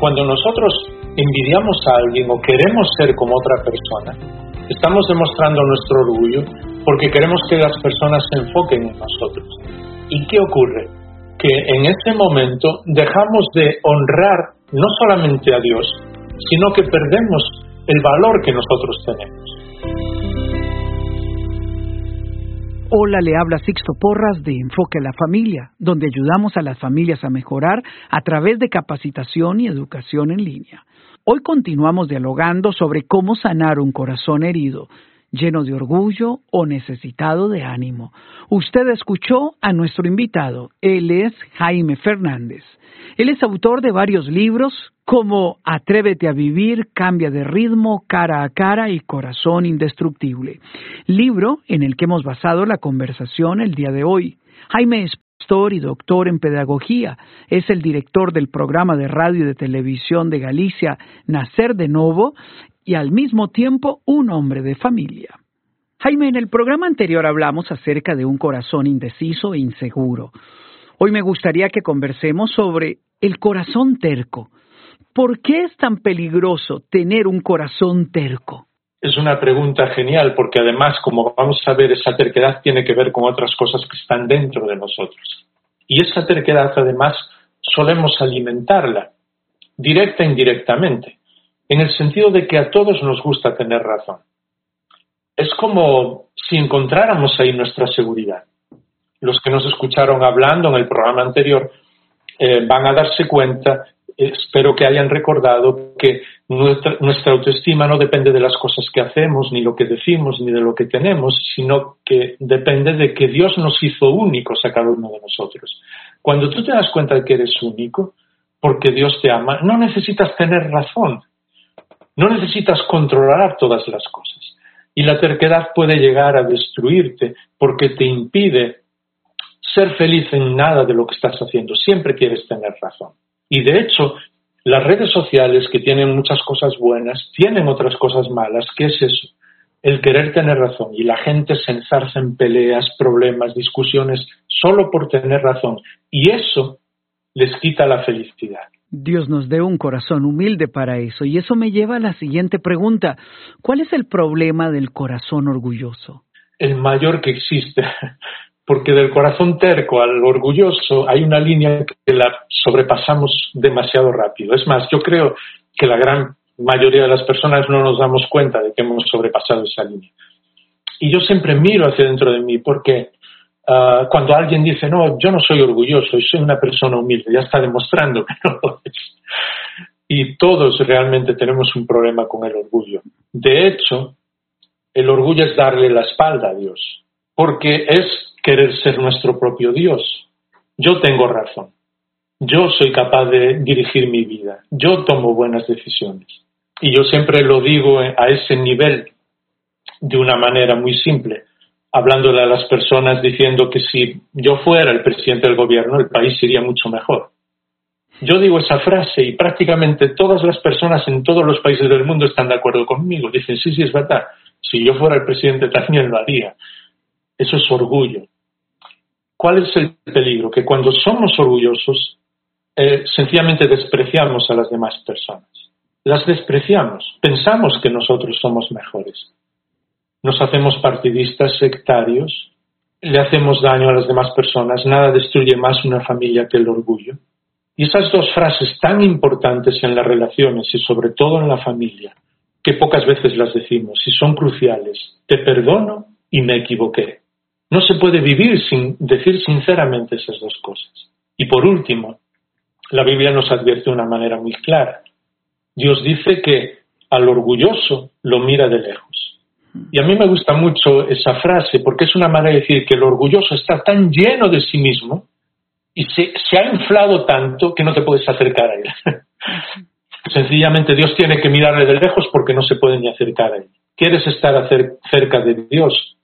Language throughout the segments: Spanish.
Cuando nosotros envidiamos a alguien o queremos ser como otra persona, estamos demostrando nuestro orgullo porque queremos que las personas se enfoquen en nosotros. ¿Y qué ocurre? Que en este momento dejamos de honrar no solamente a Dios, sino que perdemos el valor que nosotros tenemos. Hola, le habla Sixto Porras de Enfoque a la Familia, donde ayudamos a las familias a mejorar a través de capacitación y educación en línea. Hoy continuamos dialogando sobre cómo sanar un corazón herido, lleno de orgullo o necesitado de ánimo. Usted escuchó a nuestro invitado. Él es Jaime Fernández. Él es autor de varios libros como Atrévete a vivir, Cambia de ritmo, Cara a cara y Corazón indestructible. Libro en el que hemos basado la conversación el día de hoy. Jaime es pastor y doctor en pedagogía. Es el director del programa de radio y de televisión de Galicia, Nacer de Novo, y al mismo tiempo un hombre de familia. Jaime, en el programa anterior hablamos acerca de un corazón indeciso e inseguro. Hoy me gustaría que conversemos sobre el corazón terco. ¿Por qué es tan peligroso tener un corazón terco? Es una pregunta genial porque además, como vamos a ver, esa terquedad tiene que ver con otras cosas que están dentro de nosotros. Y esa terquedad además solemos alimentarla, directa e indirectamente, en el sentido de que a todos nos gusta tener razón. Es como si encontráramos ahí nuestra seguridad. Los que nos escucharon hablando en el programa anterior van a darse cuenta, espero que hayan recordado, que nuestra autoestima no depende de las cosas que hacemos, ni lo que decimos, ni de lo que tenemos, sino que depende de que Dios nos hizo únicos a cada uno de nosotros. Cuando tú te das cuenta de que eres único, porque Dios te ama, no necesitas tener razón, no necesitas controlar todas las cosas. Y la terquedad puede llegar a destruirte porque te impide ser feliz en nada de lo que estás haciendo. Siempre quieres tener razón. Y de hecho, las redes sociales, que tienen muchas cosas buenas, tienen otras cosas malas. ¿Qué es eso? El querer tener razón. Y la gente se enzarza en peleas, problemas, discusiones, solo por tener razón. Y eso les quita la felicidad. Dios nos dé un corazón humilde para eso. Y eso me lleva a la siguiente pregunta. ¿Cuál es el problema del corazón orgulloso? El mayor que existe. Porque del corazón terco al orgulloso hay una línea que la sobrepasamos demasiado rápido. Es más, yo creo que la gran mayoría de las personas no nos damos cuenta de que hemos sobrepasado esa línea. Y yo siempre miro hacia dentro de mí porque cuando alguien dice, no, yo no soy orgulloso, soy una persona humilde, ya está demostrando que no lo es. Y todos realmente tenemos un problema con el orgullo. De hecho, el orgullo es darle la espalda a Dios, porque es querer ser nuestro propio Dios. Yo tengo razón. Yo soy capaz de dirigir mi vida. Yo tomo buenas decisiones. Y yo siempre lo digo a ese nivel de una manera muy simple, hablándole a las personas diciendo que si yo fuera el presidente del gobierno, el país iría mucho mejor. Yo digo esa frase y prácticamente todas las personas en todos los países del mundo están de acuerdo conmigo. Dicen, sí, es verdad. Si yo fuera el presidente también lo haría. Eso es orgullo. ¿Cuál es el peligro? Que cuando somos orgullosos, sencillamente despreciamos a las demás personas. Las despreciamos. Pensamos que nosotros somos mejores. Nos hacemos partidistas, sectarios, le hacemos daño a las demás personas. Nada destruye más una familia que el orgullo. Y esas dos frases tan importantes en las relaciones y sobre todo en la familia, que pocas veces las decimos y son cruciales. Te perdono y me equivoqué. No se puede vivir sin decir sinceramente esas dos cosas. Y por último, la Biblia nos advierte de una manera muy clara. Dios dice que al orgulloso lo mira de lejos. Y a mí me gusta mucho esa frase porque es una manera de decir que el orgulloso está tan lleno de sí mismo y se ha inflado tanto que no te puedes acercar a él. Sencillamente Dios tiene que mirarle de lejos porque no se puede ni acercar a él. ¿Quieres estar cerca de Dios?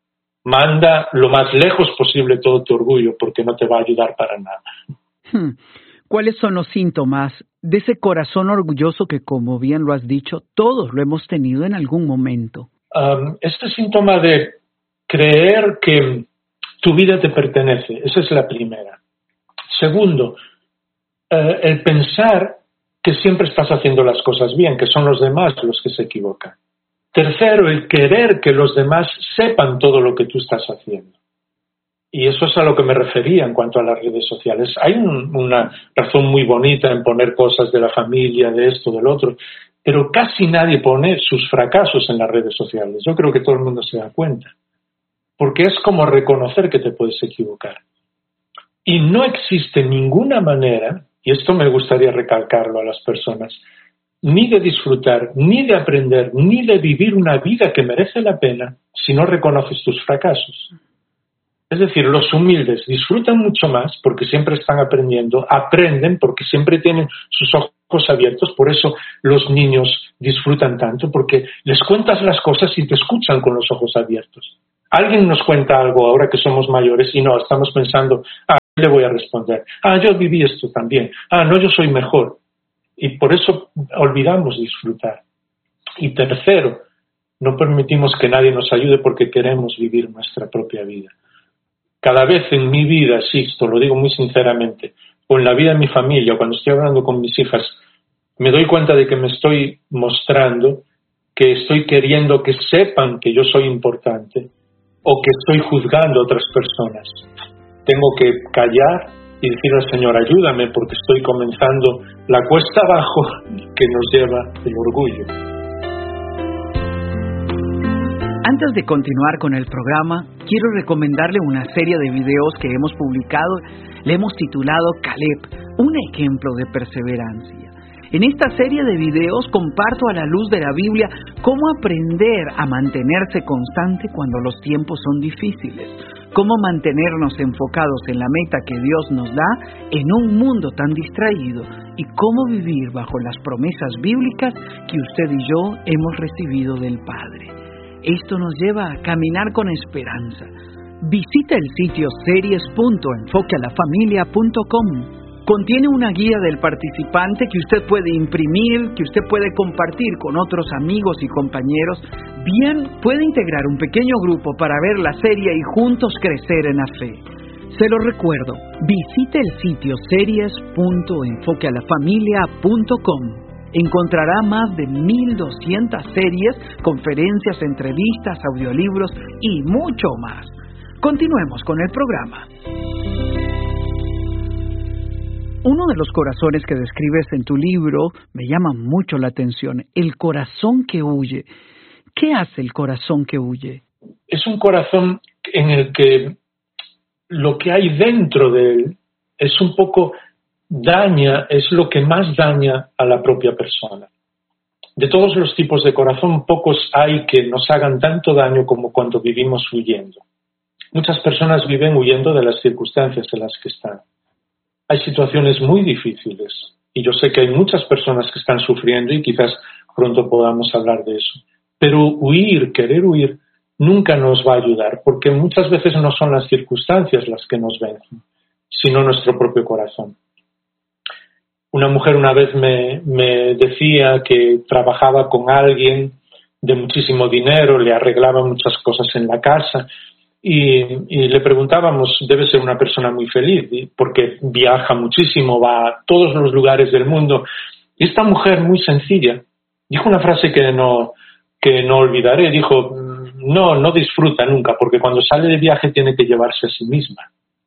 Manda lo más lejos posible todo tu orgullo porque no te va a ayudar para nada. ¿Cuáles son los síntomas de ese corazón orgulloso que, como bien lo has dicho, todos lo hemos tenido en algún momento? Este síntoma de creer que tu vida te pertenece, esa es la primera. Segundo, el pensar que siempre estás haciendo las cosas bien, que son los demás los que se equivocan. Tercero, el querer que los demás sepan todo lo que tú estás haciendo. Y eso es a lo que me refería en cuanto a las redes sociales. Hay una razón muy bonita en poner cosas de la familia, de esto, del otro, pero casi nadie pone sus fracasos en las redes sociales. Yo creo que todo el mundo se da cuenta. Porque es como reconocer que te puedes equivocar. Y no existe ninguna manera, y esto me gustaría recalcarlo a las personas, ni de disfrutar, ni de aprender, ni de vivir una vida que merece la pena si no reconoces tus fracasos. Es decir, los humildes disfrutan mucho más porque siempre están aprendiendo, aprenden porque siempre tienen sus ojos abiertos, por eso los niños disfrutan tanto, porque les cuentas las cosas y te escuchan con los ojos abiertos. Alguien nos cuenta algo ahora que somos mayores y no, estamos pensando, ¿qué le voy a responder? Yo viví esto también. No, yo soy mejor. Y por eso olvidamos disfrutar. Y tercero, no permitimos que nadie nos ayude porque queremos vivir nuestra propia vida. Cada vez en mi vida, Sixto, lo digo muy sinceramente, o en la vida de mi familia, o cuando estoy hablando con mis hijas, me doy cuenta de que me estoy mostrando, que estoy queriendo que sepan que yo soy importante, o que estoy juzgando a otras personas. Tengo que callar y decir al Señor, ayúdame, porque estoy comenzando la cuesta abajo que nos lleva el orgullo. Antes de continuar con el programa, quiero recomendarle una serie de videos que hemos publicado. Le hemos titulado Caleb, un ejemplo de perseverancia. En esta serie de videos comparto a la luz de la Biblia cómo aprender a mantenerse constante cuando los tiempos son difíciles, cómo mantenernos enfocados en la meta que Dios nos da en un mundo tan distraído y cómo vivir bajo las promesas bíblicas que usted y yo hemos recibido del Padre. Esto nos lleva a caminar con esperanza. Visita el sitio series.enfoquealafamilia.com. Contiene una guía del participante que usted puede imprimir, que usted puede compartir con otros amigos y compañeros. Bien, puede integrar un pequeño grupo para ver la serie y juntos crecer en la fe. Se lo recuerdo, visite el sitio series.enfoquealafamilia.com. Encontrará más de 1,200 series, conferencias, entrevistas, audiolibros y mucho más. Continuemos con el programa. Uno de los corazones que describes en tu libro me llama mucho la atención, el corazón que huye. ¿Qué hace el corazón que huye? Es un corazón en el que lo que hay dentro de él es un poco es lo que más daña a la propia persona. De todos los tipos de corazón, pocos hay que nos hagan tanto daño como cuando vivimos huyendo. Muchas personas viven huyendo de las circunstancias en las que están. Hay situaciones muy difíciles y yo sé que hay muchas personas que están sufriendo y quizás pronto podamos hablar de eso. Pero querer huir, nunca nos va a ayudar porque muchas veces no son las circunstancias las que nos vencen, sino nuestro propio corazón. Una mujer una vez me decía que trabajaba con alguien de muchísimo dinero, le arreglaba muchas cosas en la casa y le preguntábamos, debe ser una persona muy feliz porque viaja muchísimo, va a todos los lugares del mundo. Y esta mujer muy sencilla dijo una frase que no olvidaré, dijo, no disfruta nunca porque cuando sale de viaje tiene que llevarse a sí misma.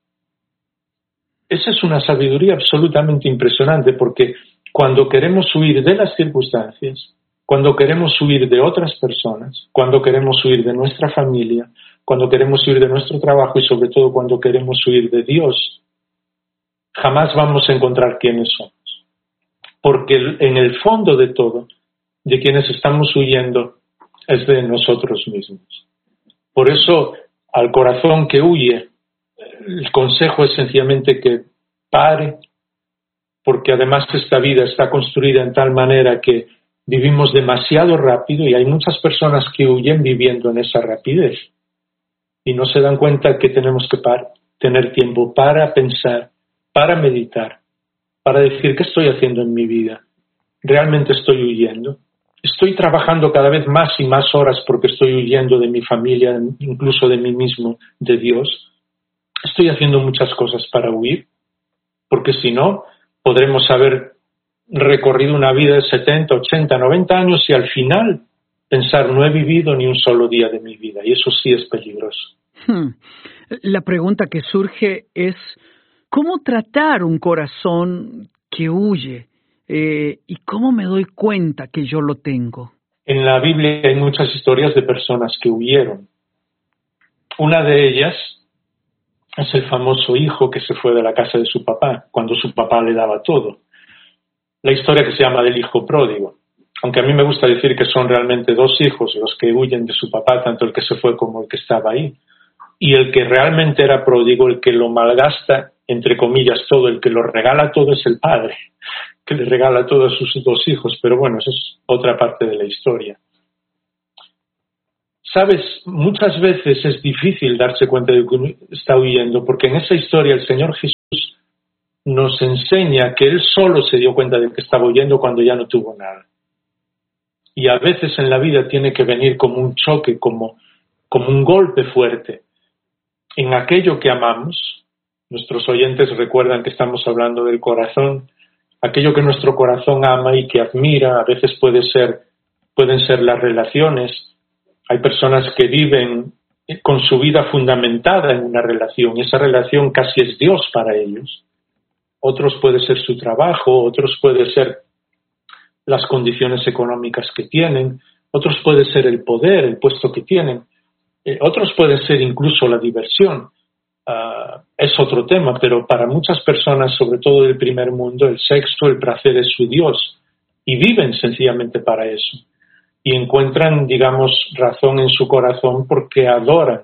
Esa es una sabiduría absolutamente impresionante porque cuando queremos huir de las circunstancias, cuando queremos huir de otras personas, cuando queremos huir de nuestra familia, cuando queremos huir de nuestro trabajo y sobre todo cuando queremos huir de Dios, jamás vamos a encontrar quiénes somos. Porque en el fondo de todo, de quienes estamos huyendo, es de nosotros mismos. Por eso, al corazón que huye, el consejo es sencillamente que pare, porque además esta vida está construida en tal manera que vivimos demasiado rápido y hay muchas personas que huyen viviendo en esa rapidez y no se dan cuenta que tenemos que tener tiempo para pensar, para meditar, para decir qué estoy haciendo en mi vida. ¿Realmente estoy huyendo? ¿Estoy trabajando cada vez más y más horas porque estoy huyendo de mi familia, incluso de mí mismo, de Dios? ¿Estoy haciendo muchas cosas para huir? Porque si no, podremos haber recorrido una vida de 70, 80, 90 años y al final pensar no he vivido ni un solo día de mi vida, y eso sí es peligroso. La pregunta que surge es, ¿cómo tratar un corazón que huye? ¿Y cómo me doy cuenta que yo lo tengo? En la Biblia hay muchas historias de personas que huyeron. Una de ellas es el famoso hijo que se fue de la casa de su papá, cuando su papá le daba todo. La historia que se llama del hijo pródigo. Aunque a mí me gusta decir que son realmente dos hijos los que huyen de su papá, tanto el que se fue como el que estaba ahí. Y el que realmente era pródigo, el que lo malgasta, entre comillas, todo, el que lo regala todo es el padre, que le regala todo a sus dos hijos. Pero bueno, eso es otra parte de la historia. Sabes, muchas veces es difícil darse cuenta de que uno está huyendo, porque en esa historia el Señor Jesús nos enseña que Él solo se dio cuenta de que estaba huyendo cuando ya no tuvo nada. Y a veces en la vida tiene que venir como un choque, como un golpe fuerte. En aquello que amamos, nuestros oyentes recuerdan que estamos hablando del corazón, aquello que nuestro corazón ama y que admira, a veces pueden ser las relaciones. Hay personas que viven con su vida fundamentada en una relación, y esa relación casi es Dios para ellos. Otros puede ser su trabajo, otros puede ser las condiciones económicas que tienen, otros puede ser el poder, el puesto que tienen, otros pueden ser incluso la diversión. Es otro tema, pero para muchas personas, sobre todo del primer mundo, el sexo, el placer es su Dios, y viven sencillamente para eso. Y encuentran, digamos, razón en su corazón porque adoran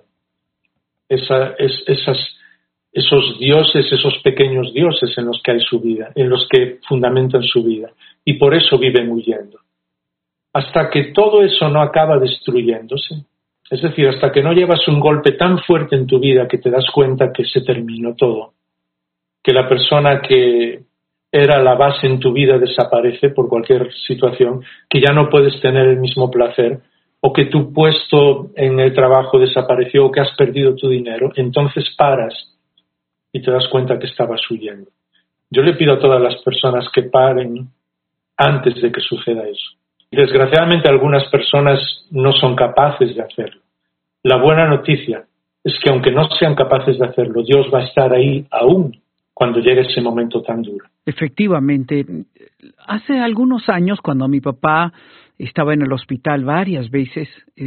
esos dioses, esos pequeños dioses en los que hay su vida, en los que fundamentan su vida. Y por eso viven huyendo. Hasta que todo eso no acaba destruyéndose. Es decir, hasta que no llevas un golpe tan fuerte en tu vida que te das cuenta que se terminó todo. Que la persona que era la base en tu vida desaparece por cualquier situación, que ya no puedes tener el mismo placer, o que tu puesto en el trabajo desapareció, o que has perdido tu dinero, entonces paras y te das cuenta que estabas huyendo. Yo le pido a todas las personas que paren antes de que suceda eso. Desgraciadamente algunas personas no son capaces de hacerlo. La buena noticia es que aunque no sean capaces de hacerlo, Dios va a estar ahí aún cuando llegue ese momento tan duro. Efectivamente. Hace algunos años, cuando mi papá estaba en el hospital varias veces,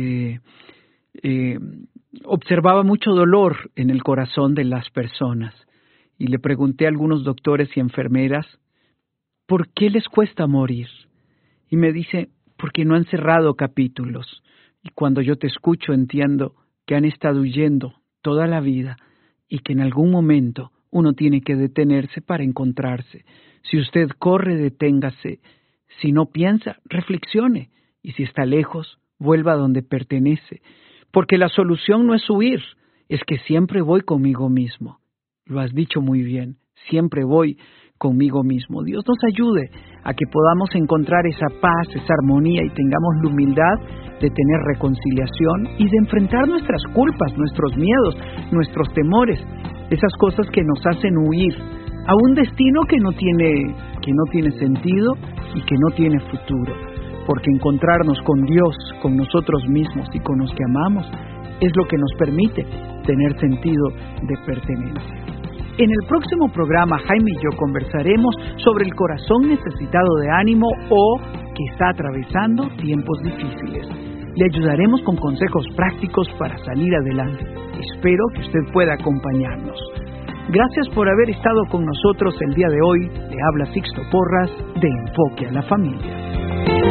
observaba mucho dolor en el corazón de las personas. Y le pregunté a algunos doctores y enfermeras, ¿por qué les cuesta morir? Y me dice, porque no han cerrado capítulos. Y cuando yo te escucho entiendo que han estado huyendo toda la vida y que en algún momento uno tiene que detenerse para encontrarse. Si usted corre, deténgase. Si no piensa, reflexione. Y si está lejos, vuelva a donde pertenece. Porque la solución no es huir, es que siempre voy conmigo mismo. Lo has dicho muy bien, siempre voy conmigo mismo. Dios nos ayude a que podamos encontrar esa paz, esa armonía y tengamos la humildad de tener reconciliación y de enfrentar nuestras culpas, nuestros miedos, nuestros temores, esas cosas que nos hacen huir a un destino que no tiene sentido y que no tiene futuro. Porque encontrarnos con Dios, con nosotros mismos y con los que amamos es lo que nos permite tener sentido de pertenencia. En el próximo programa, Jaime y yo conversaremos sobre el corazón necesitado de ánimo o que está atravesando tiempos difíciles. Le ayudaremos con consejos prácticos para salir adelante. Espero que usted pueda acompañarnos. Gracias por haber estado con nosotros el día de hoy. Le habla Sixto Porras de Enfoque a la Familia.